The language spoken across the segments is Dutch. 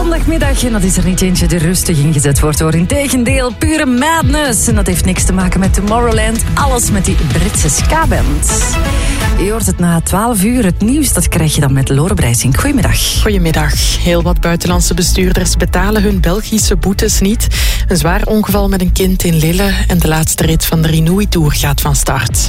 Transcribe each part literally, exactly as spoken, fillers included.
zondagmiddag en dat is er niet eentje die rustig ingezet wordt hoor. Integendeel, pure madness. En dat heeft niks te maken met Tomorrowland. Alles met die Britse ska-band. Je hoort het na twaalf uur. Het nieuws dat krijg je dan met Lore Breising. Goedemiddag. Goedemiddag. Heel wat buitenlandse bestuurders betalen hun Belgische boetes niet. Een zwaar ongeval met een kind in Lille en de laatste rit van de Rinui Tour gaat van start.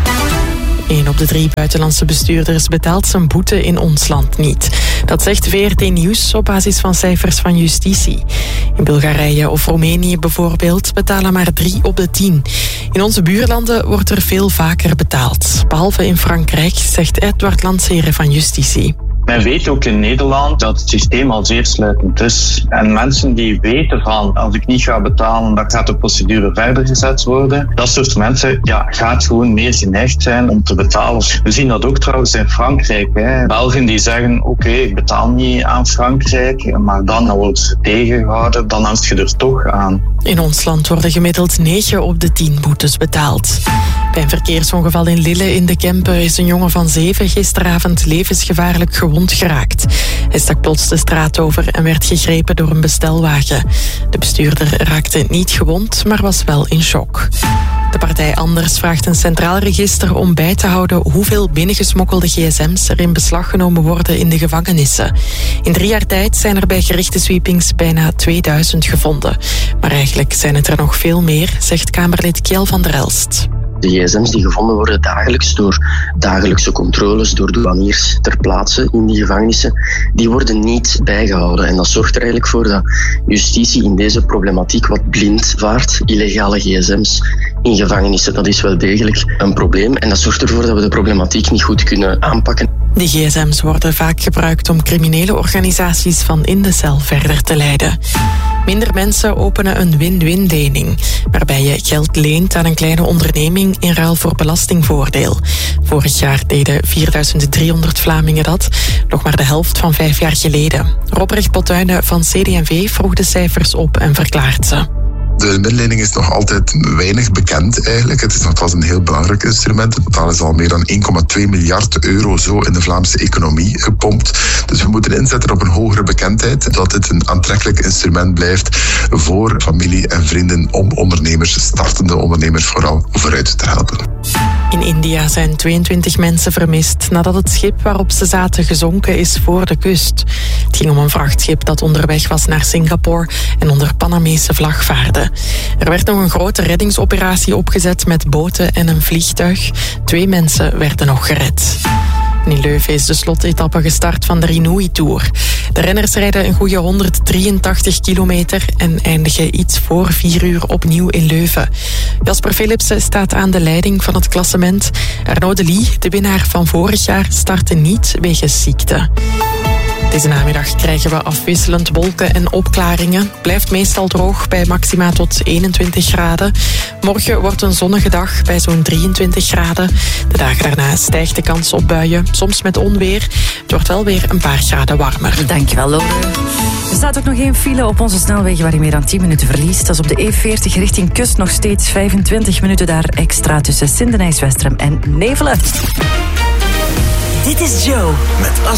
Een op de drie buitenlandse bestuurders betaalt zijn boete in ons land niet. Dat zegt V R T Nieuws op basis van cijfers van justitie. In Bulgarije of Roemenië bijvoorbeeld betalen maar drie op de tien. In onze buurlanden wordt er veel vaker betaald. Behalve in Frankrijk, zegt Edward Lansere van Justitie. Men weet ook in Nederland dat het systeem al zeer sluitend is. En mensen die weten van, als ik niet ga betalen, dan gaat de procedure verder gezet worden. Dat soort mensen ja, gaat gewoon meer geneigd zijn om te betalen. We zien dat ook trouwens in Frankrijk. Hè. Belgen die zeggen, oké, okay, ik betaal niet aan Frankrijk, maar dan, dan worden ze tegengehouden, dan hangt je er toch aan. In ons land worden gemiddeld negen op de tien boetes betaald. Bij een verkeersongeval in Lille in de Kempen is een jongen van zeven gisteravond levensgevaarlijk gewond geraakt. Hij stak plots de straat over en werd gegrepen door een bestelwagen. De bestuurder raakte niet gewond, maar was wel in shock. De partij Anders vraagt een centraal register om bij te houden hoeveel binnengesmokkelde gsm's er in beslag genomen worden in de gevangenissen. In drie jaar tijd zijn er bij gerichte sweepings bijna tweeduizend gevonden. Maar eigenlijk zijn het er nog veel meer, zegt Kamerlid Kjell van der Elst. De gsm's die gevonden worden dagelijks door dagelijkse controles, door douaniers ter plaatse in die gevangenissen, die worden niet bijgehouden. En dat zorgt er eigenlijk voor dat justitie in deze problematiek wat blind vaart. Illegale gsm's in gevangenissen, dat is wel degelijk een probleem. En dat zorgt ervoor dat we de problematiek niet goed kunnen aanpakken. Die gsm's worden vaak gebruikt om criminele organisaties van in de cel verder te leiden. Minder mensen openen een win-win-lening, waarbij je geld leent aan een kleine onderneming in ruil voor belastingvoordeel. Vorig jaar deden vierduizend driehonderd Vlamingen dat, nog maar de helft van vijf jaar geleden. Robrecht Bottuinen van C D en V vroeg de cijfers op en verklaart ze. De minlening is nog altijd weinig bekend eigenlijk. Het is nogthans een heel belangrijk instrument. Het totaal is al meer dan één komma twee miljard euro zo in de Vlaamse economie gepompt. Dus we moeten inzetten op een hogere bekendheid, zodat het een aantrekkelijk instrument blijft voor familie en vrienden om ondernemers, startende ondernemers vooral, vooruit te helpen. In India zijn tweeëntwintig mensen vermist nadat het schip waarop ze zaten gezonken is voor de kust. Het ging om een vrachtschip dat onderweg was naar Singapore en onder Panamese vlag vaarde. Er werd nog een grote reddingsoperatie opgezet met boten en een vliegtuig. Twee mensen werden nog gered. In Leuven is de slotetappe gestart van de Rinui Tour. De renners rijden een goede honderddrieëntachtig kilometer en eindigen iets voor vier uur opnieuw in Leuven. Jasper Philipsen staat aan de leiding van het klassement. Arnaud Delis, de winnaar van vorig jaar, startte niet wegens ziekte. Deze namiddag krijgen we afwisselend wolken en opklaringen. Blijft meestal droog bij maxima tot eenentwintig graden. Morgen wordt een zonnige dag bij zo'n drieëntwintig graden. De dagen daarna stijgt de kans op buien, soms met onweer. Het wordt wel weer een paar graden warmer. Dankjewel, Lore. Er staat ook nog één file op onze snelwegen waar je meer dan tien minuten verliest. Dat is op de E veertig richting Kust nog steeds vijfentwintig minuten daar extra tussen Sindenijs, Westrem en Nevelen. Dit is Joe met As